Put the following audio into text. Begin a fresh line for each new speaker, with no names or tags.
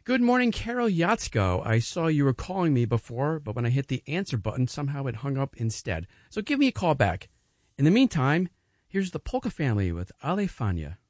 Good morning, Carol Yatsko. I saw you were calling me before, but when I hit the answer button, somehow it hung up instead. So give me a call back. In the meantime, here's the Polka Family with Ale Fania.